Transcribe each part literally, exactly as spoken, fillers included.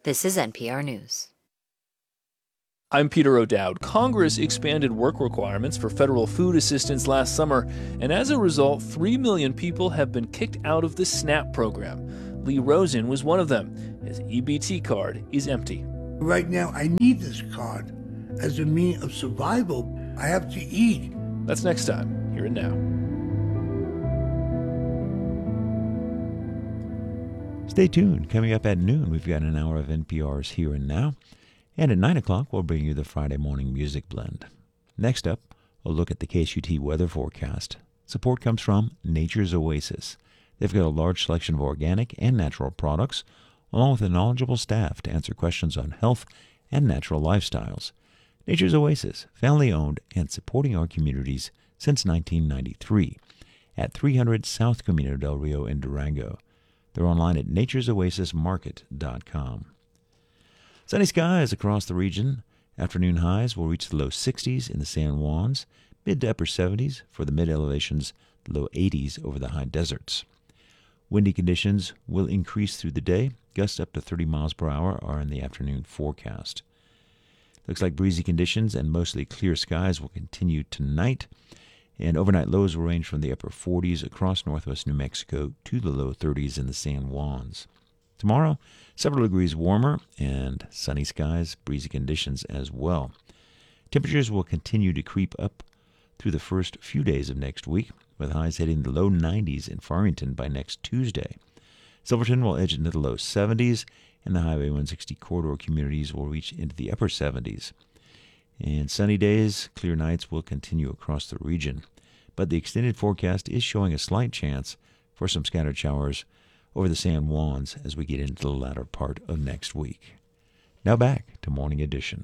This is N P R News. I'm Peter O'Dowd. Congress expanded work requirements for federal food assistance last summer, and as a result, three million people have been kicked out of the SNAP program. Lee Rosen was one of them. His E B T card is empty. Right now, I need this card as a means of survival. I have to eat. That's next time, here and now. Stay tuned. Coming up at noon, we've got an hour of N P R's Here and Now. And at nine o'clock, we'll bring you the Friday morning music blend. Next up, a look at the K S U T weather forecast. Support comes from Nature's Oasis. They've got a large selection of organic and natural products, along with a knowledgeable staff to answer questions on health and natural lifestyles. Nature's Oasis, family-owned and supporting our communities since nineteen ninety-three at three hundred South Camino del Rio in Durango. They're online at natures oasis market dot com. Sunny skies across the region. Afternoon highs will reach the low sixties in the San Juans, mid to upper seventies for the mid-elevations, low eighties over the high deserts. Windy conditions will increase through the day. Gusts up to thirty miles per hour are in the afternoon forecast. Looks like breezy conditions and mostly clear skies will continue tonight, and overnight lows will range from the upper forties across northwest New Mexico to the low thirties in the San Juans. Tomorrow, several degrees warmer and sunny skies, breezy conditions as well. Temperatures will continue to creep up through the first few days of next week, with highs hitting the low nineties in Farmington by next Tuesday. Silverton will edge into the low seventies, and the Highway one sixty corridor communities will reach into the upper seventies. And sunny days, clear nights will continue across the region, but the extended forecast is showing a slight chance for some scattered showers over the San Juans as we get into the latter part of next week. Now back to Morning Edition.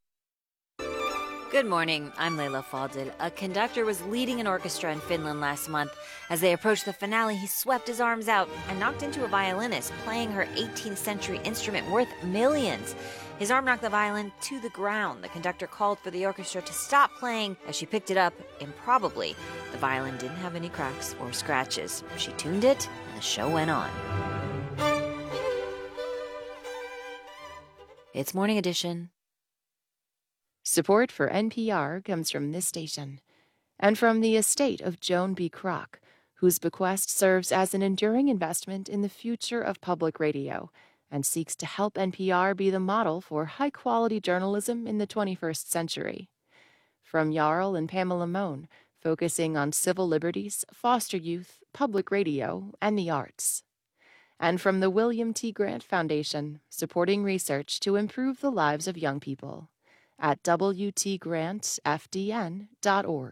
Good morning. I'm Leila Fadel. A conductor was leading an orchestra in Finland last month. As they approached the finale, he swept his arms out and knocked into a violinist playing her eighteenth century instrument worth millions. His arm knocked the violin to the ground. The conductor called for the orchestra to stop playing. As she picked it up, improbably, the violin didn't have any cracks or scratches. She tuned it, and the show went on. It's Morning Edition. Support for N P R comes from this station and from the estate of Joan B. Kroc, whose bequest serves as an enduring investment in the future of public radio and seeks to help N P R be the model for high-quality journalism in the twenty-first century. From Jarl and Pamela Mohn, focusing on civil liberties, foster youth, public radio, and the arts. And from the William T. Grant Foundation, supporting research to improve the lives of young people at w t grant f d n dot org.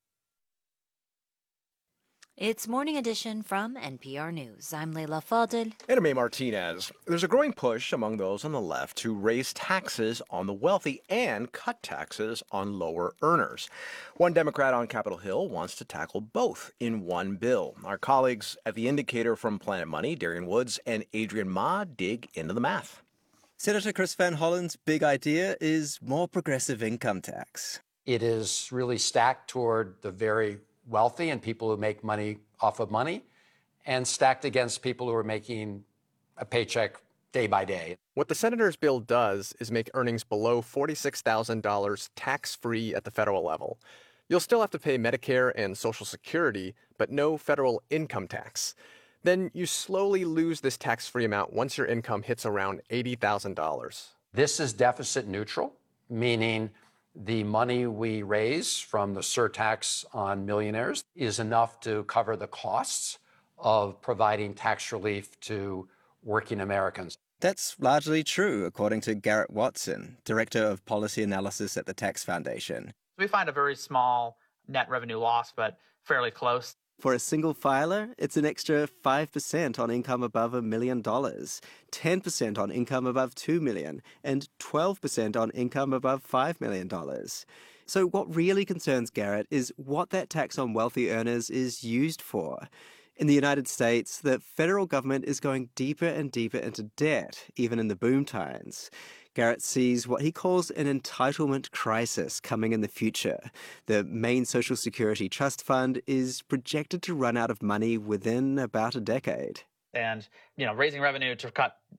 It's Morning Edition from N P R News. I'm Leila Fadel. And I'm A. Martinez. There's a growing push among those on the left to raise taxes on the wealthy and cut taxes on lower earners. One Democrat on Capitol Hill wants to tackle both in one bill. Our colleagues at The Indicator from Planet Money, Darian Woods and Adrian Ma, dig into the math. Senator Chris Van Hollen's big idea is more progressive income tax. It is really stacked toward the very wealthy and people who make money off of money, and stacked against people who are making a paycheck day by day. What the senator's bill does is make earnings below forty-six thousand dollars tax-free at the federal level. You'll still have to pay Medicare and Social Security, but no federal income tax. Then you slowly lose this tax-free amount once your income hits around eighty thousand dollars. This is deficit neutral, meaning the money we raise from the surtax on millionaires is enough to cover the costs of providing tax relief to working Americans. That's largely true, according to Garrett Watson, Director of Policy Analysis at the Tax Foundation. We find a very small net revenue loss, but fairly close. For a single filer, it's an extra five percent on income above a million dollars, ten percent on income above two million dollars, and twelve percent on income above five million dollars. So what really concerns Garrett is what that tax on wealthy earners is used for. In the United States, the federal government is going deeper and deeper into debt, even in the boom times. Garrett sees what he calls an entitlement crisis coming in the future. The main Social Security Trust Fund is projected to run out of money within about a decade. And, you know, raising revenue to cut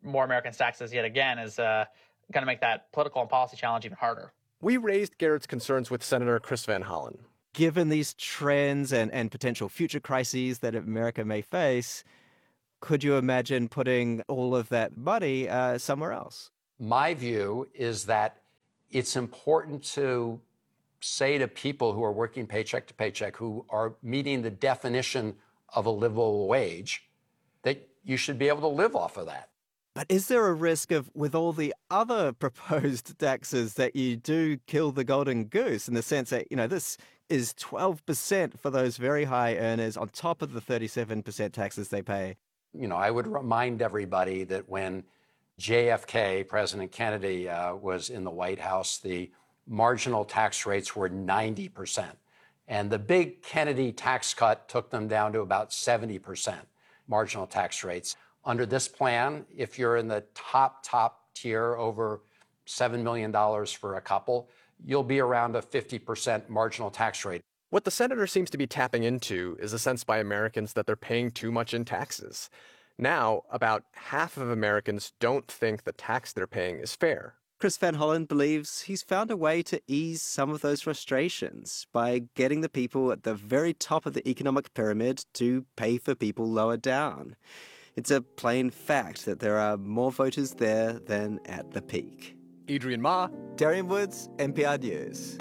more Americans' taxes yet again is uh, going to make that political and policy challenge even harder. We raised Garrett's concerns with Senator Chris Van Hollen. Given these trends and, and potential future crises that America may face, could you imagine putting all of that money uh, somewhere else? My view is that it's important to say to people who are working paycheck to paycheck, who are meeting the definition of a livable wage, that you should be able to live off of that. But is there a risk of, with all the other proposed taxes, that you do kill the golden goose in the sense that, you know, this is twelve percent for those very high earners on top of the thirty-seven percent taxes they pay? You know, I would remind everybody that when J F K, President Kennedy, uh, was in the White House, the marginal tax rates were ninety percent. And the big Kennedy tax cut took them down to about seventy percent marginal tax rates. Under this plan, if you're in the top, top tier over seven million dollars for a couple, you'll be around a fifty percent marginal tax rate. What the senator seems to be tapping into is a sense by Americans that they're paying too much in taxes. Now, about half of Americans don't think the tax they're paying is fair. Chris Van Hollen believes he's found a way to ease some of those frustrations by getting the people at the very top of the economic pyramid to pay for people lower down. It's a plain fact that there are more voters there than at the peak. Adrian Ma, Darian Woods, N P R News.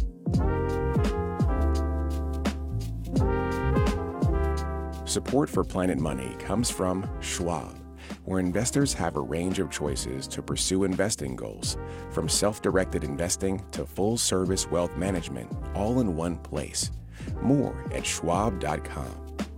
Support for Planet Money comes from Schwab, where investors have a range of choices to pursue investing goals, from self-directed investing to full-service wealth management, all in one place. More at schwab dot com.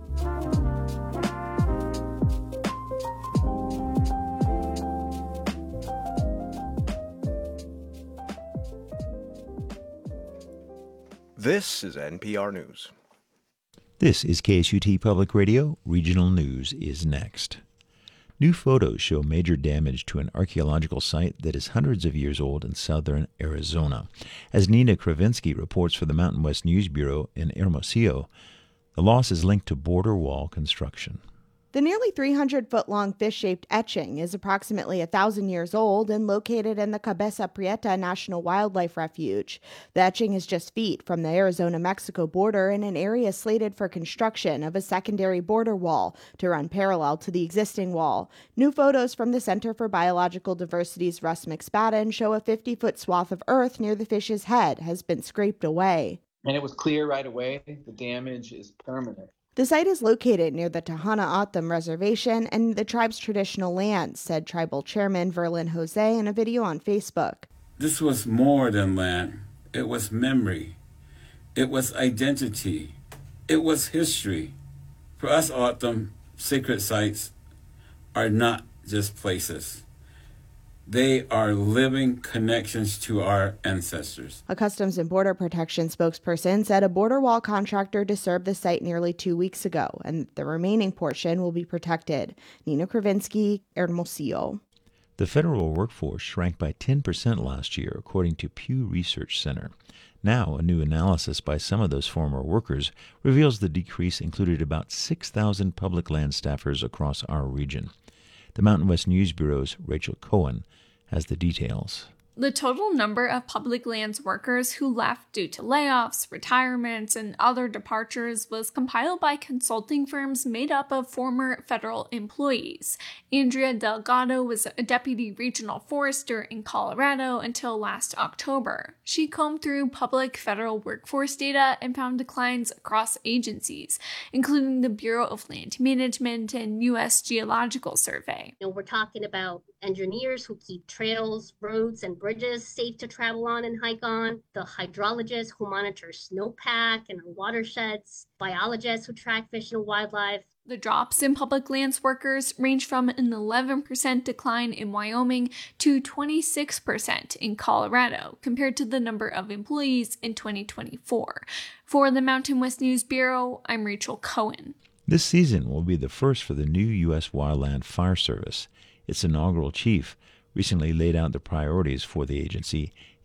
This is N P R News. This is K S U T Public Radio. Regional news is next. New photos show major damage to an archaeological site that is hundreds of years old in southern Arizona. As Nina Kravinsky reports for the Mountain West News Bureau in Hermosillo, the loss is linked to border wall construction. The nearly three hundred foot long fish-shaped etching is approximately one thousand years old and located in the Cabeza Prieta National Wildlife Refuge. The etching is just feet from the Arizona-Mexico border in an area slated for construction of a secondary border wall to run parallel to the existing wall. New photos from the Center for Biological Diversity's Russ McSpadden show a fifty foot swath of earth near the fish's head has been scraped away. And it was clear right away the damage is permanent. The site is located near the Tahana Atam Reservation and the tribe's traditional land, said Tribal Chairman Verlin Jose in a video on Facebook. This was more than land. It was memory. It was identity. It was history. For us, Atam, sacred sites are not just places. They are living connections to our ancestors. A Customs and Border Protection spokesperson said a border wall contractor disturbed the site nearly two weeks ago, and the remaining portion will be protected. Nina Kravinsky, Hermosillo. The federal workforce shrank by ten percent last year, according to Pew Research Center. Now, a new analysis by some of those former workers reveals the decrease included about six thousand public land staffers across our region. The Mountain West News Bureau's Rachel Cohen has the details. The total number of public lands workers who left due to layoffs, retirements, and other departures was compiled by consulting firms made up of former federal employees. Andrea Delgado was a deputy regional forester in Colorado until last October. She combed through public federal workforce data and found declines across agencies, including the Bureau of Land Management and U S Geological Survey. You know, we're talking about engineers who keep trails, roads, and bridges safe to travel on and hike on, the hydrologists who monitor snowpack and watersheds, biologists who track fish and wildlife. The drops in public lands workers range from an eleven percent decline in Wyoming to twenty-six percent in Colorado, compared to the number of employees in twenty twenty-four. For the Mountain West News Bureau, I'm Rachel Cohen. This season will be the first for the new U S Wildland Fire Service. Its inaugural chief recently laid out the priorities for the agency,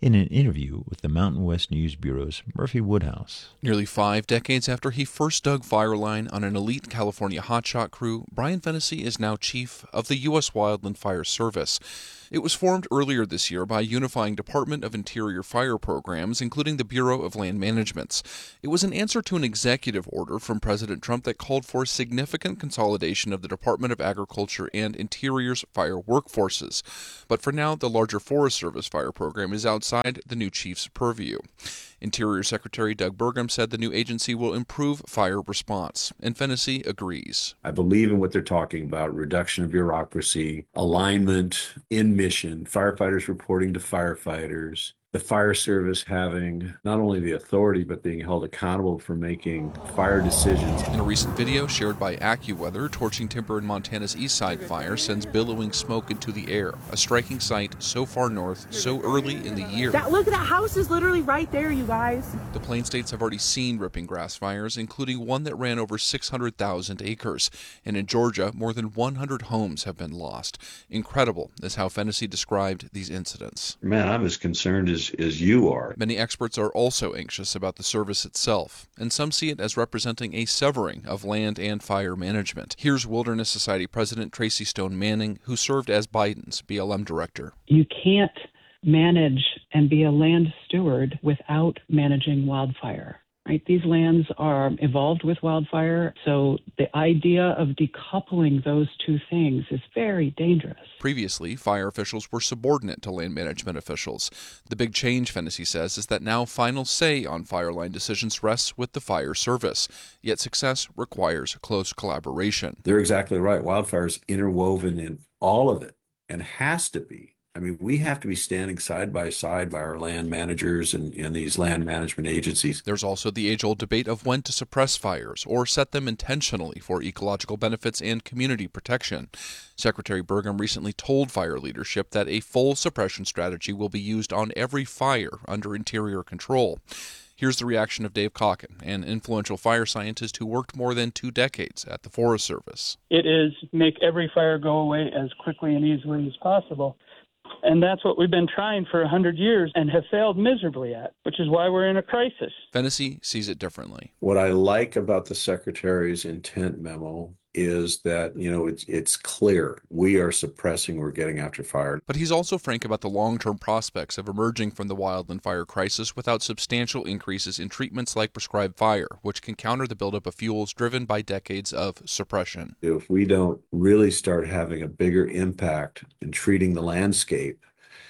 in an interview with the Mountain West News Bureau's Murphy Woodhouse. Nearly five decades after he first dug fire line on an elite California hotshot crew, Brian Fennessy is now chief of the U S Wildland Fire Service. It was formed earlier this year by unifying Department of Interior fire programs, including the Bureau of Land Management's. It was an answer to an executive order from President Trump that called for significant consolidation of the Department of Agriculture and Interior's fire workforces. But for now, the larger Forest Service fire program is outside the new chief's purview. Interior Secretary Doug Burgum said the new agency will improve fire response, and Fennessy agrees. I believe in what they're talking about, reduction of bureaucracy, alignment in mission, firefighters reporting to firefighters, the fire service having not only the authority but being held accountable for making fire decisions. In a recent video shared by AccuWeather, torching timber in Montana's East Side fire sends billowing smoke into the air, a striking sight so far north, so early in the year. That, look, that house is literally right there, you guys. The Plain States have already seen ripping grass fires, including one that ran over six hundred thousand acres. And in Georgia, more than one hundred homes have been lost. Incredible is how Fennessy described these incidents. Man, I'm as concerned as as you are. Many experts are also anxious about the service itself, and some see it as representing a severing of land and fire management. Here's Wilderness Society President Tracy Stone Manning, who served as Biden's B L M director. You can't manage and be a land steward without managing wildfire. Right? These lands are evolved with wildfire, so the idea of decoupling those two things is very dangerous. Previously, fire officials were subordinate to land management officials. The big change, Fennessy says, is that now final say on fire line decisions rests with the fire service. Yet success requires close collaboration. They're exactly right. Wildfire is interwoven in all of it and has to be. I mean, we have to be standing side by side by our land managers and, and these land management agencies. There's also the age-old debate of when to suppress fires or set them intentionally for ecological benefits and community protection. Secretary Burgum recently told fire leadership that a full suppression strategy will be used on every fire under Interior control. Here's the reaction of Dave Calkin, an influential fire scientist who worked more than two decades at the Forest Service. It is make every fire go away as quickly and easily as possible. And that's what we've been trying for one hundred years and have failed miserably at, which is why we're in a crisis. Fennessy sees it differently. What I like about the Secretary's intent memo is that, you know, it's it's clear we are suppressing, we're getting after fire. But he's also frank about the long-term prospects of emerging from the wildland fire crisis without substantial increases in treatments like prescribed fire, which can counter the buildup of fuels driven by decades of suppression. If we don't really start having a bigger impact in treating the landscape,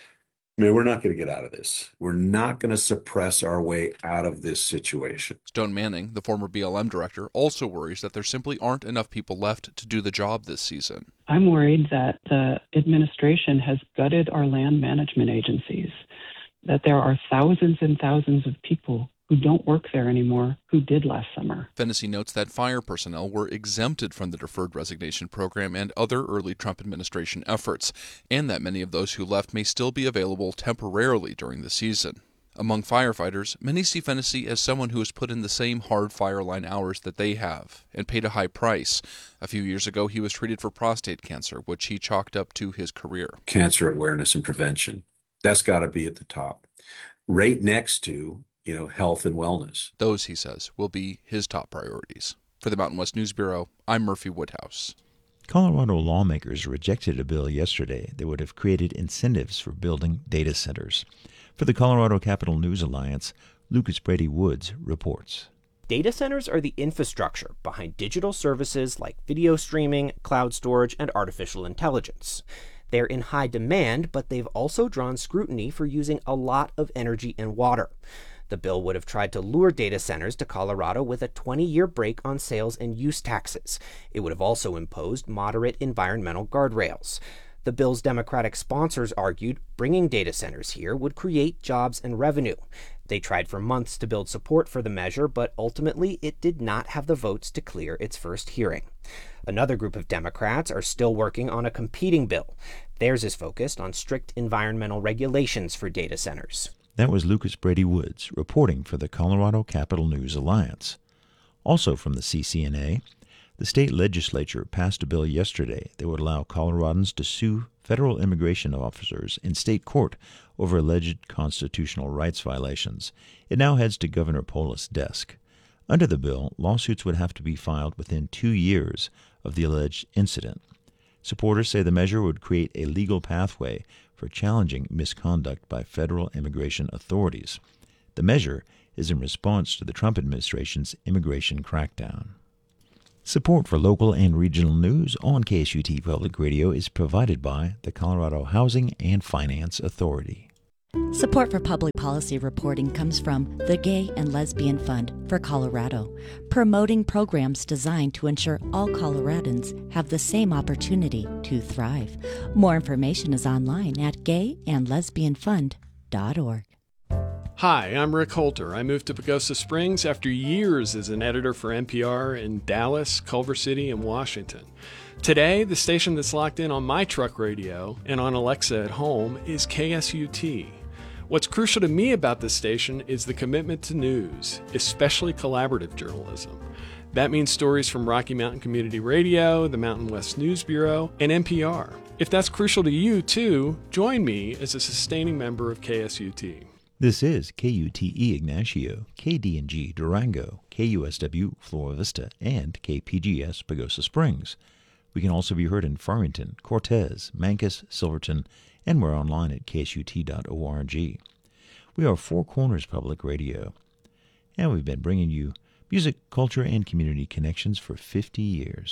I mean, we're not going to get out of this. We're not going to suppress our way out of this situation. Stone Manning, the former B L M director, also worries that there simply aren't enough people left to do the job this season. I'm worried that the administration has gutted our land management agencies, that there are thousands and thousands of people who don't work there anymore who did last summer. Fennessy notes that fire personnel were exempted from the deferred resignation program and other early Trump administration efforts, and that many of those who left may still be available temporarily during the season. Among firefighters, many see Fennessy as someone who has put in the same hard fire line hours that they have and paid a high price. A few years ago, he was treated for prostate cancer, which he chalked up to his career. Cancer awareness and prevention. That's got to be at the top. Right next to you know, health and wellness. Those, he says, will be his top priorities. For the Mountain West News Bureau, I'm Murphy Woodhouse. Colorado lawmakers rejected a bill yesterday that would have created incentives for building data centers. For the Colorado Capital News Alliance, Lucas Brady Woods reports. Data centers are the infrastructure behind digital services like video streaming, cloud storage, and artificial intelligence. They're in high demand, but they've also drawn scrutiny for using a lot of energy and water. The bill would have tried to lure data centers to Colorado with a twenty-year break on sales and use taxes. It would have also imposed moderate environmental guardrails. The bill's Democratic sponsors argued bringing data centers here would create jobs and revenue. They tried for months to build support for the measure, but ultimately it did not have the votes to clear its first hearing. Another group of Democrats are still working on a competing bill. Theirs is focused on strict environmental regulations for data centers. That was Lucas Brady Woods reporting for the Colorado Capital News Alliance. Also from the C C N A, the state legislature passed a bill yesterday that would allow Coloradans to sue federal immigration officers in state court over alleged constitutional rights violations. It now heads to Governor Polis' desk. Under the bill, lawsuits would have to be filed within two years of the alleged incident. Supporters say the measure would create a legal pathway for challenging misconduct by federal immigration authorities. The measure is in response to the Trump administration's immigration crackdown. Support for local and regional news on K S U T Public Radio is provided by the Colorado Housing and Finance Authority. Support for public policy reporting comes from the Gay and Lesbian Fund for Colorado, promoting programs designed to ensure all Coloradans have the same opportunity to thrive. More information is online at gay and lesbian fund dot org. Hi, I'm Rick Holter. I moved to Pagosa Springs after years as an editor for N P R in Dallas, Culver City, and Washington. Today, the station that's locked in on my truck radio and on Alexa at home is K S U T. What's crucial to me about this station is the commitment to news, especially collaborative journalism. That means stories from Rocky Mountain Community Radio, the Mountain West News Bureau, and N P R. If that's crucial to you, too, join me as a sustaining member of K S U T. This is K U T E Ignacio, K D N G Durango, K U S W Flora Vista, and K P G S Pagosa Springs. We can also be heard in Farmington, Cortez, Mancos, Silverton, and we're online at K S U T dot org. We are Four Corners Public Radio, and we've been bringing you music, culture, and community connections for fifty years.